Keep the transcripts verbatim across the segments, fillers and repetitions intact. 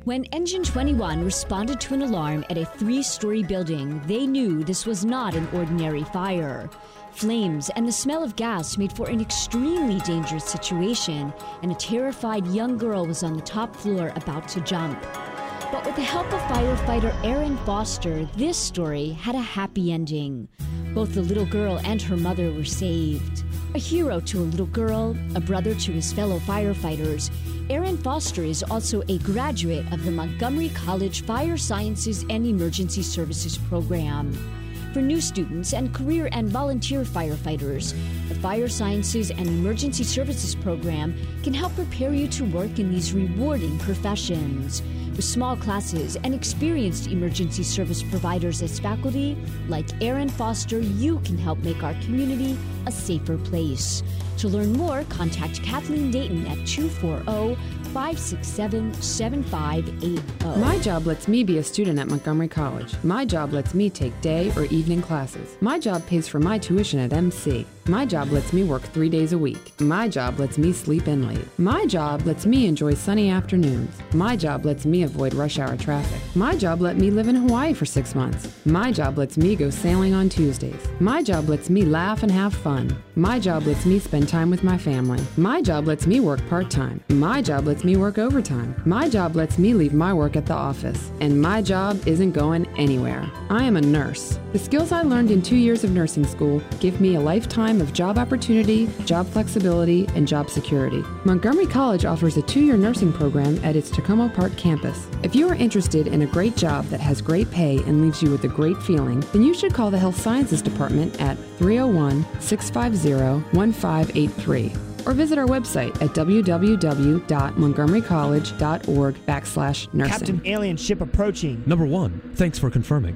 When Engine twenty-one responded to an alarm at a three-story building, they knew this was not an ordinary fire. Flames and the smell of gas made for an extremely dangerous situation, and a terrified young girl was on the top floor about to jump. But with the help of firefighter Erin Foster, this story had a happy ending. Both the little girl and her mother were saved. A hero to a little girl, a brother to his fellow firefighters, Erin Foster is also a graduate of the Montgomery College Fire Sciences and Emergency Services program. For new students and career and volunteer firefighters, the Fire Sciences and Emergency Services program can help prepare you to work in these rewarding professions. With small classes and experienced emergency service providers as faculty, like Erin Foster, you can help make our community a safer place. To learn more, contact Kathleen Dayton at two four zero, five six seven, seven five eight zero. My job lets me be a student at Montgomery College. My job lets me take day or evening classes. My job pays for my tuition at M C. My job lets me work three days a week. My job lets me sleep in late. My job lets me enjoy sunny afternoons. My job lets me avoid rush hour traffic. My job let me live in Hawaii for six months. My job lets me go sailing on Tuesdays. My job lets me laugh and have fun. My job lets me spend time with my family. My job lets me work part-time. My job lets me work overtime. My job lets me leave my work at the office. And my job isn't going anywhere. I am a nurse. The skills I learned in two years of nursing school give me a lifetime of job opportunity, job flexibility, and job security. Montgomery College offers a two-year nursing program at its Tacoma Park campus. If you are interested in a great job that has great pay and leaves you with a great feeling, then you should call the Health Sciences Department at three oh one, six five zero, one five eight three or visit our website at w w w dot montgomery college dot org backslash nursing. Captain, alien ship approaching. Number one, thanks for confirming.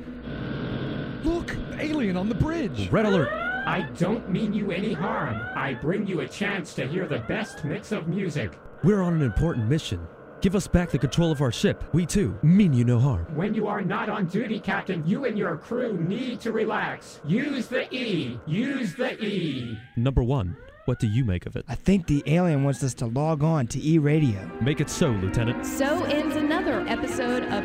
Look, alien on the bridge. Red alert. I don't mean you any harm. I bring you a chance to hear the best mix of music. We're on an important mission. Give us back the control of our ship. We, too, mean you no harm. When you are not on duty, Captain, you and your crew need to relax. Use the E. Use the E. Number one, what do you make of it? I think the alien wants us to log on to E-radio. Make it so, Lieutenant. So ends another episode of